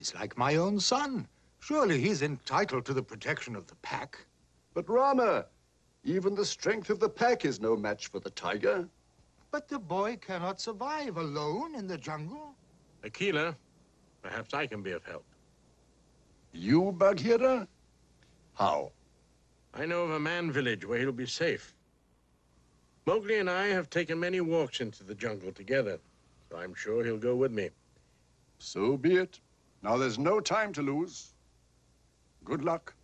He's like my own son. Surely he's entitled to the protection of the pack. But Rama, even the strength of the pack is no match for the tiger. But the boy cannot survive alone in the jungle. Akela, perhaps I can be of help. You, Bagheera? How? I know of a man village where he'll be safe. Mowgli and I have taken many walks into the jungle together, so I'm sure he'll go with me. So be it. Now there's no time to lose. Good luck.